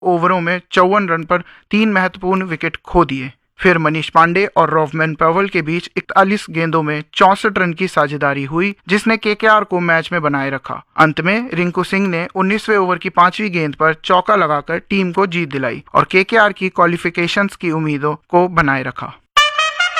ओवरों में 54 रन पर 3 महत्वपूर्ण विकेट खो दिए। फिर मनीष पांडे और रोवमन पॉवेल के बीच 41 गेंदों में 64 रन की साझेदारी हुई, जिसने केकेआर को मैच में बनाए रखा। अंत में रिंकू सिंह ने 19वें ओवर की 5वीं गेंद पर चौका लगाकर टीम को जीत दिलाई और केकेआर की क्वालिफिकेशंस की उम्मीदों को बनाए रखा।